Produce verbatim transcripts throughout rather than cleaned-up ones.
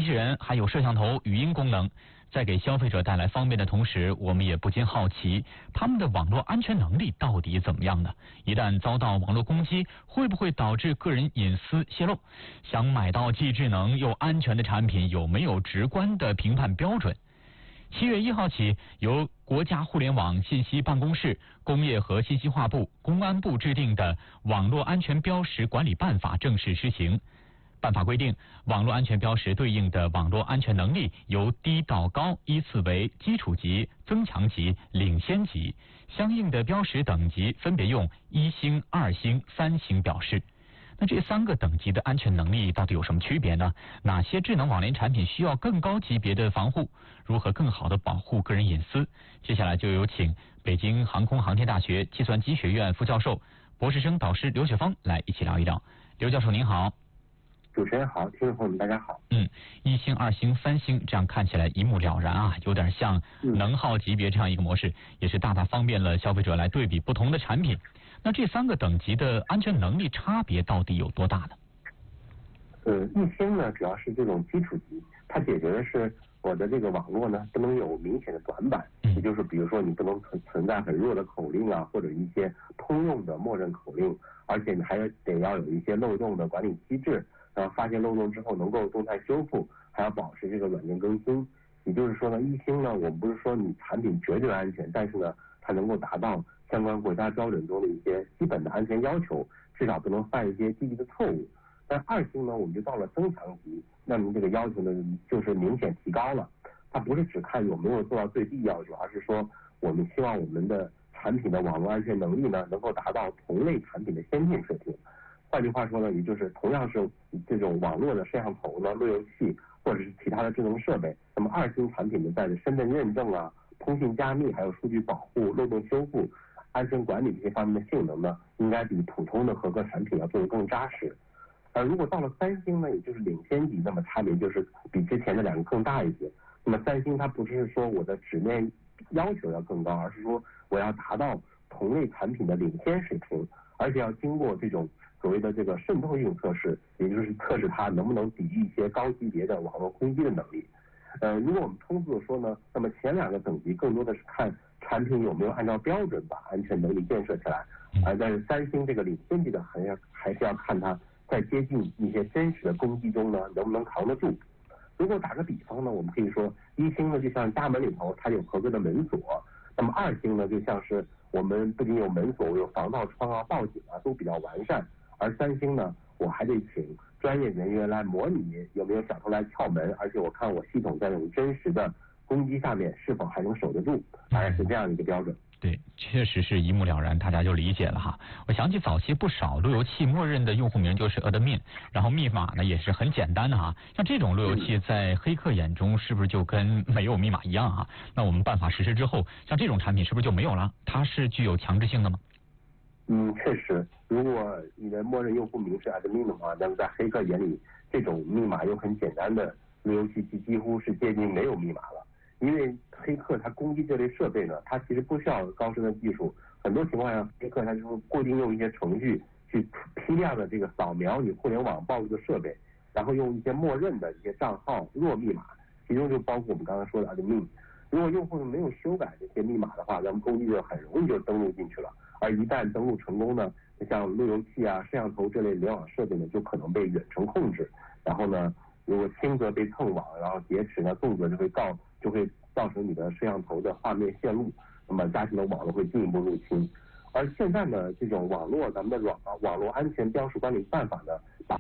器人还有摄像头、语音功能，在给消费者带来方便的同时，我们也不禁好奇，他们的网络安全能力到底怎么样呢？一旦遭到网络攻击，会不会导致个人隐私泄露？想买到既智能又安全的产品，有没有直观的评判标准？七月一号起，由国家互联网信息办公室、工业和信息化部、公安部制定的《网络安全标识管理办法》正式施行。办法规定，网络安全标识对应的网络安全能力由低到高依次为基础级、增强级、领先级，相应的标识等级分别用一星、二星、三星表示。那这三个等级的安全能力到底有什么区别呢？哪些智能网联产品需要更高级别的防护？如何更好的保护个人隐私？接下来就有请北京航空航天大学计算机学院副教授、博士生导师刘雪峰来一起聊一聊。刘教授您好。 主持人好，听众朋友们大家好。 嗯，一星、二星、三星，这样看起来一目了然啊，有点像能耗级别这样一个模式，也是大大方便了消费者来对比不同的产品。那这三个等级的安全能力差别到底有多大呢？ 呃，一星呢主要是这种基础级，它解决的是我的这个网络呢不能有明显的短板，也就是比如说你不能存存在很弱的口令啊，或者一些通用的默认口令，而且你还得要有一些漏洞的管理机制，然后发现漏洞之后能够动态修复，还要保持这个软件更新。也就是说呢，一星呢，我们不是说你产品绝对安全，但是呢，它能够达到相关国家标准中的一些基本的安全要求，至少不能犯一些低级的错误。但二星呢，我们就到了增强级，那么这个要求呢，就是明显提高了。它不是只看有没有做到最低要求，而是说我们希望我们的产品的网络安全能力呢，能够达到同类产品的先进水平。换句话说呢，也就是同样是这种网络的摄像头呢、路由器或者是其他的智能设备，那么二星产品呢，在身份认证啊、通信加密、还有数据保护、漏洞修复、安全管理这些方面的性能呢，应该比普通的合格产品要做得更扎实。而如果到了三星呢，也就是领先级，那么差别就是比之前的两个更大一些。那么三星它不是说我的纸面要求要更高，而是说我要达到同类产品的领先水平，而且要经过这种所谓的这个渗透性测试，也就是测试它能不能抵御一些高级别的网络攻击的能力。呃，如果我们通俗的说呢，那么前两个等级更多的是看产品有没有按照标准把安全能力建设起来，而在三星这个领先级的还要还是要看它在接近一些真实的攻击中呢，能不能扛得住。如果打个比方呢，我们可以说一星呢就像家门里头它有合格的门锁，那么二星呢就像是我们不仅有门锁，有防盗窗啊、报警啊都比较完善，而三星呢我还得请专业人员来模拟有没有小偷来撬门，而且我看我系统在这种真实的攻击下面是否还能守得住，大概是这样一个标准。 对，确实是一目了然，大家就理解了哈。我想起早期不少路由器默认的用户名就是 admin， 然后密码呢也是很简单的哈。像这种路由器在黑客眼中是不是就跟没有密码一样啊？那我们办法实施之后，像这种产品是不是就没有了？它是具有强制性的吗？ 嗯，确实，如果你的默认用户名是 admin 的话，那么在黑客眼里，这种密码又很简单的路由器几几乎是接近没有密码了。因为黑客他攻击这类设备呢，他其实不需要高深的技术，很多情况下黑客他就是固定用一些程序去批量的这个扫描你互联网暴露的设备，然后用一些默认的一些账号弱密码，其中就包括我们刚才说的 admin。如果用户没有修改这些密码的话，那么攻击者很容易就登录进去了。而一旦登录成功呢，像路由器啊、摄像头这类联网设备呢，就可能被远程控制。然后呢，如果轻则被蹭网，然后劫持呢，重则就会告就会造成你的摄像头的画面泄露，那么家庭的网络会进一步入侵。而现在呢，这种网络咱们的网网络安全标识管理办法呢，把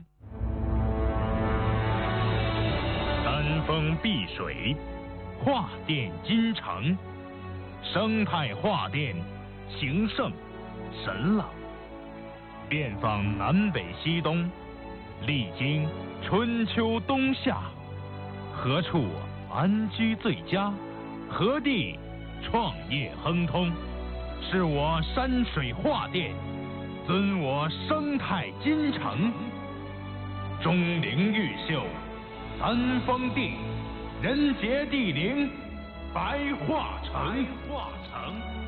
山峰碧水，化电金城，生态化电，情圣神朗，遍访南北西东，历经春秋冬夏，何处安居最佳？何地创业亨通？是我山水画电，尊我生态金城。钟灵毓秀，三峰地，人杰地灵，白化城。白化城。